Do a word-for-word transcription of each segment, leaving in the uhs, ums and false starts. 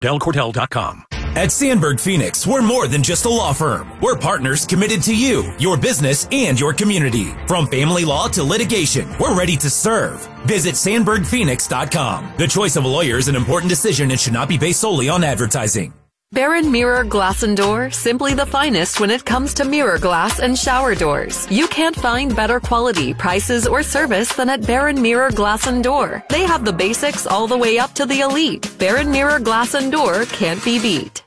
Del Cordell dot com. At Sandberg Phoenix, we're more than just a law firm. We're partners committed to you, your business, and your community. From family law to litigation, we're ready to serve. Visit Sandberg Phoenix dot com. The choice of a lawyer is an important decision and should not be based solely on advertising. Baron Mirror Glass and Door, simply the finest when it comes to mirror glass and shower doors. You can't find better quality, prices, or service than at Baron Mirror Glass and Door. They have the basics all the way up to the elite. Baron Mirror Glass and Door can't be beat.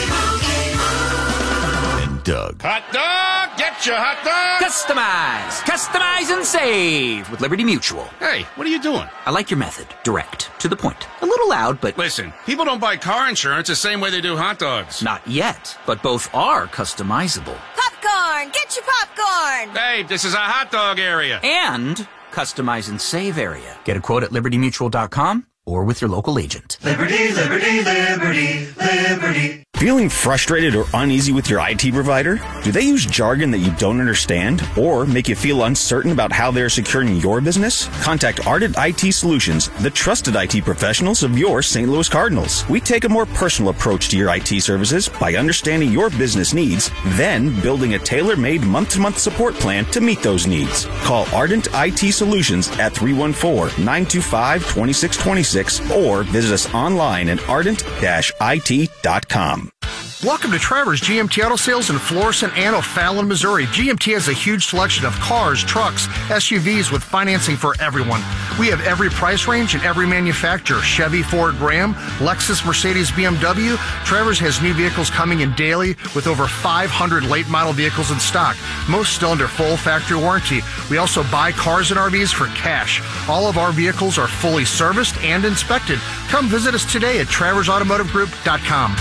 And Doug. Hot dog! Get your hot dog! Customize! Customize and save with Liberty Mutual. Hey, what are you doing? I like your method. Direct. To the point. A little loud, but... Listen, people don't buy car insurance the same way they do hot dogs. Not yet, but both are customizable. Popcorn! Get your popcorn! Hey, this is a hot dog area. And customize and save area. Get a quote at liberty mutual dot com or with your local agent. Liberty, liberty, liberty, liberty. Feeling frustrated or uneasy with your I T provider? Do they use jargon that you don't understand or make you feel uncertain about how they're securing your business? Contact Ardent I T Solutions, the trusted I T professionals of your Saint Louis Cardinals. We take a more personal approach to your I T services by understanding your business needs, then building a tailor-made month-to-month support plan to meet those needs. Call Ardent I T Solutions at three one four, nine two five, two six two six or visit us online at ardent dash I T dot com. Welcome to Travers G M T Auto Sales in Florissant and O'Fallon, Missouri. G M T has a huge selection of cars, trucks, S U Vs with financing for everyone. We have every price range and every manufacturer. Chevy, Ford, Ram, Lexus, Mercedes, B M W. Travers has new vehicles coming in daily with over five hundred late model vehicles in stock, most still under full factory warranty. We also buy cars and R Vs for cash. All of our vehicles are fully serviced and inspected. Come visit us today at travers automotive group dot com.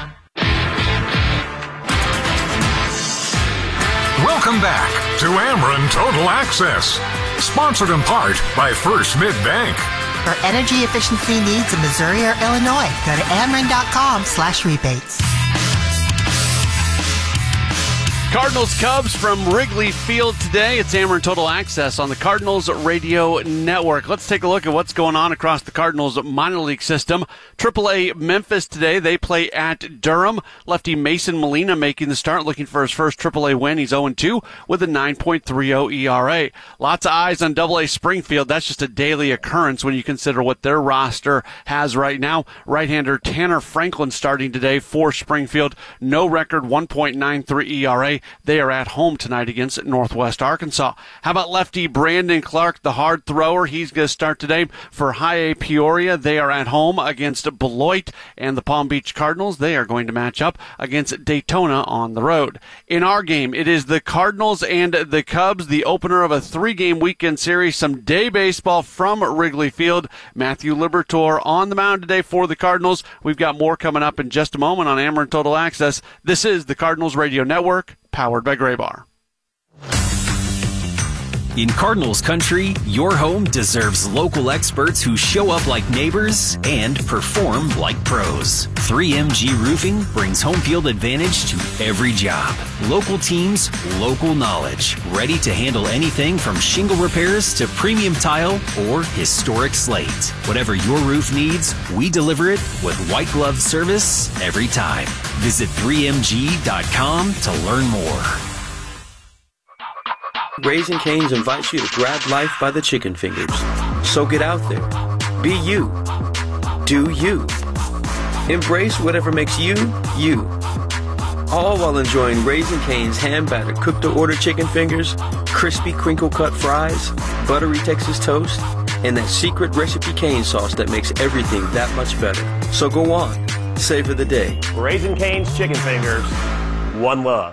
Welcome back to Ameren Total Access, sponsored in part by First Mid-Bank. For energy efficiency needs in Missouri or Illinois, go to ameren.com slash rebates. Cardinals Cubs from Wrigley Field today. It's Ameren Total Access on the Cardinals Radio Network. Let's take a look at what's going on across the Cardinals minor league system. triple A Memphis today. They play at Durham. Lefty Mason Molina making the start, looking for his first triple A win. He's oh and two with a nine point three oh E R A. Lots of eyes on double A Springfield. That's just a daily occurrence when you consider what their roster has right now. Right-hander Tanner Franklin starting today for Springfield. No record, one point nine three E R A. They are at home tonight against Northwest Arkansas. How about lefty Brandon Clark, the hard thrower? He's going to start today for High A Peoria. They are at home against Beloit, and the Palm Beach Cardinals, they are going to match up against Daytona on the road. In our game, it is the Cardinals and the Cubs, the opener of a three-game weekend series. Some day baseball from Wrigley Field. Matthew Liberatore on the mound today for the Cardinals. We've got more coming up in just a moment on Ameren Total Access. This is the Cardinals Radio Network, powered by Graybar. In Cardinals country, your home deserves local experts who show up like neighbors and perform like pros. three M G Roofing brings home field advantage to every job. Local teams, local knowledge. Ready to handle anything from shingle repairs to premium tile or historic slate. Whatever your roof needs, we deliver it with white glove service every time. Visit three M G dot com to learn more. Raising Cane's invites you to grab life by the chicken fingers. So get out there. Be you. Do you. Embrace whatever makes you, you. All while enjoying Raising Cane's hand-battered cooked-to-order chicken fingers, crispy crinkle-cut fries, buttery Texas toast, and that secret recipe cane sauce that makes everything that much better. So go on. Savor the day. Raising Cane's chicken fingers. One love.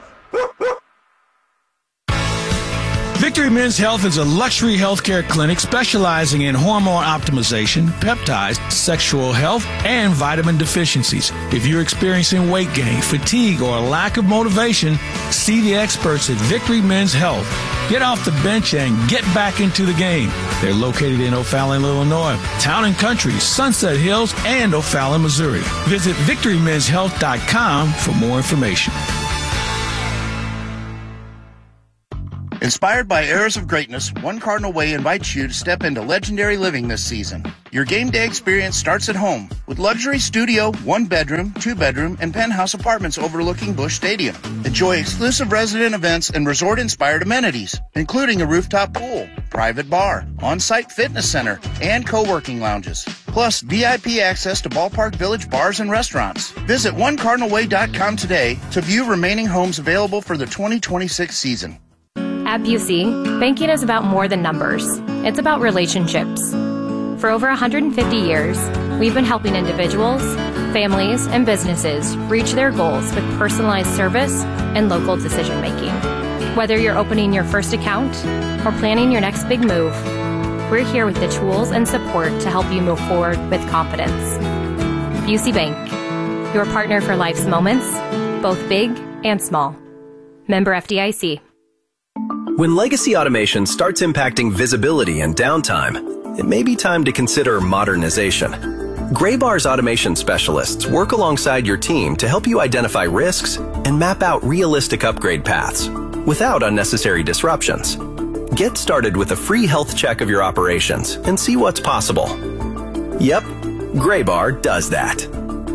Victory Men's Health is a luxury healthcare clinic specializing in hormone optimization, peptides, sexual health, and vitamin deficiencies. If you're experiencing weight gain, fatigue, or a lack of motivation, see the experts at Victory Men's Health. Get off the bench and get back into the game. They're located in O'Fallon, Illinois, Town and Country, Sunset Hills, and O'Fallon, Missouri. Visit victory men's health dot com for more information. Inspired by eras of greatness, One Cardinal Way invites you to step into legendary living this season. Your game day experience starts at home with luxury studio, one bedroom, two bedroom, and penthouse apartments overlooking Busch Stadium. Enjoy exclusive resident events and resort inspired amenities, including a rooftop pool, private bar, on-site fitness center, and co-working lounges. Plus, V I P access to Ballpark Village bars and restaurants. Visit one cardinal way dot com today to view remaining homes available for the twenty twenty-six season. At Busey, banking is about more than numbers. It's about relationships. For over one hundred fifty years, we've been helping individuals, families, and businesses reach their goals with personalized service and local decision making. Whether you're opening your first account or planning your next big move, we're here with the tools and support to help you move forward with confidence. Busey Bank, your partner for life's moments, both big and small. Member F D I C. When legacy automation starts impacting visibility and downtime, it may be time to consider modernization. Graybar's automation specialists work alongside your team to help you identify risks and map out realistic upgrade paths without unnecessary disruptions. Get started with a free health check of your operations and see what's possible. Yep, Graybar does that.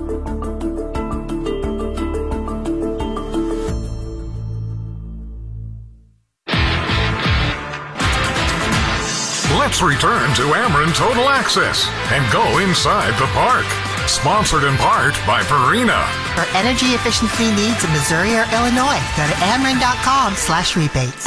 Let's return to Ameren Total Access and go inside the park. Sponsored in part by Purina. For energy efficiency needs in Missouri or Illinois, go to ameren.com slash rebates.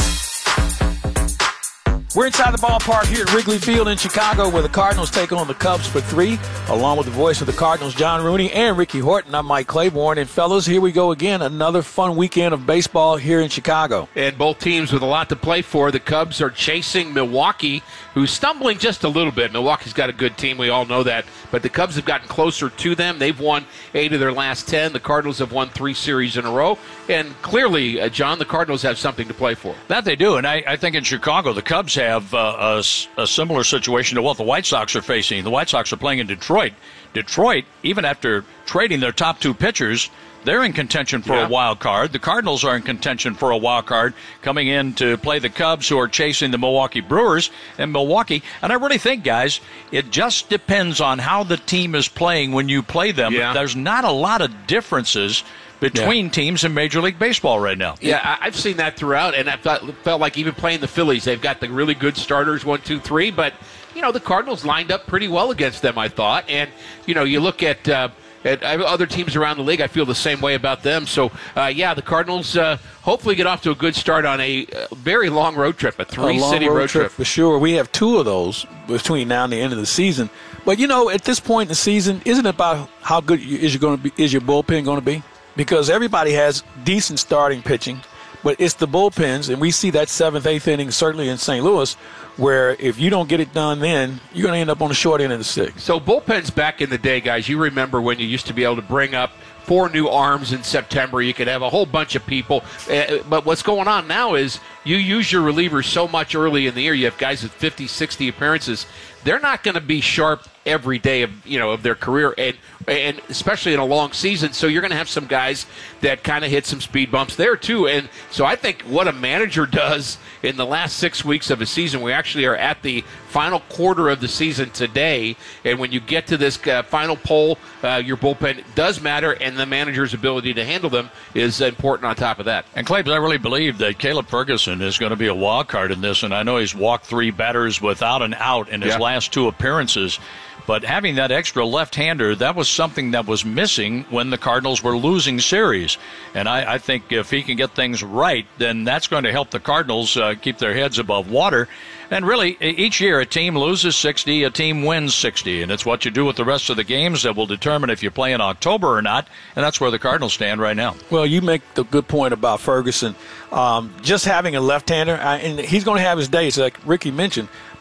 We're inside the ballpark here at Wrigley Field in Chicago where the Cardinals take on the Cubs for three, along with the voice of the Cardinals, John Rooney, and Ricky Horton. I'm Mike Claiborne. And, fellas, here we go again. Another fun weekend of baseball here in Chicago. And both teams with a lot to play for. The Cubs are chasing Milwaukee, who's stumbling just a little bit. Milwaukee's got a good team. We all know that. But the Cubs have gotten closer to them. They've won eight of their last ten. The Cardinals have won three series in a row. And clearly, uh, John, the Cardinals have something to play for. That they do. And I, I think in Chicago, the Cubs have uh, a, a similar situation to what the White Sox are facing. The White Sox are playing in Detroit. Detroit, even after trading their top two pitchers, they're in contention for yeah. a wild card. The Cardinals are in contention for a wild card coming in to play the Cubs, who are chasing the Milwaukee Brewers and Milwaukee. And I really think, guys, it just depends on how the team is playing when you play them. Yeah. There's not a lot of differences between yeah. teams in Major League Baseball right now. Yeah, I've seen that throughout, and I felt, felt like even playing the Phillies, they've got the really good starters, one, two, three, but, you know, the Cardinals lined up pretty well against them, I thought. And, you know, you look at, uh, at other teams around the league, I feel the same way about them. So, uh, yeah, the Cardinals uh, hopefully get off to a good start on a very long road trip, a three-city road, road trip. trip. For sure. We have two of those between now and the end of the season. But, you know, at this point in the season, isn't it about how good is, you going to be, is your bullpen going to be? Because everybody has decent starting pitching, but it's the bullpens, and we see that seventh, eighth inning certainly in Saint Louis, where if you don't get it done then, you're going to end up on the short end of the stick. So bullpens back in the day, guys, you remember when you used to be able to bring up four new arms in September. You could have a whole bunch of people. Uh, but what's going on now is you use your relievers so much early in the year. You have guys with fifty, sixty appearances. They're not going to be sharp every day of you know of their career, and and especially in a long season. So you're going to have some guys that kind of hit some speed bumps there too. And so I think what a manager does in the last six weeks of a season, we actually are at the final quarter of the season today. And when you get to this uh, final poll, uh, your bullpen does matter, and the manager's ability to handle them is important on top of that. And Claibs, I really believe that Caleb Ferguson is going to be a wild card in this, and I know he's walked three batters without an out in his yeah. last two appearances. But having that extra left-hander, that was something that was missing when the Cardinals were losing series. And I, I think if he can get things right, then that's going to help the Cardinals uh, keep their heads above water. And really, each year a team loses sixty, a team wins sixty. And it's what you do with the rest of the games that will determine if you play in October or not. And that's where the Cardinals stand right now. Well, you make the good point about Ferguson. Um, just having a left-hander, I, and he's going to have his days, like Ricky mentioned.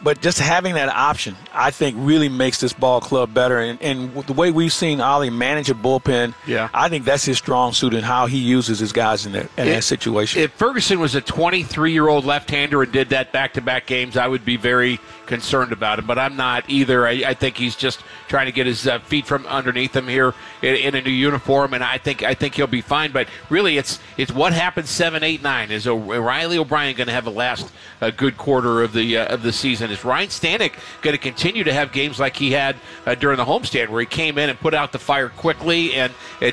but just having that option, I think, really makes this ball club better. And, and the way we've seen Ollie manage a bullpen, yeah. I think that's his strong suit and how he uses his guys in that, in If- that situation. If Ferguson was a twenty-three-year-old left-hander and did that back-to-back games, I would be very concerned about him. But I'm not either. I, I think he's just trying to get his uh, feet from underneath him here in, in a new uniform, and I think I think he'll be fine. But really, it's it's what happens seven, eight, nine. Is Riley O'Brien going to have a last a good quarter of the uh, of the season? Is Ryan Stanek going to continue to have games like he had uh, during the homestand, where he came in and put out the fire quickly and, and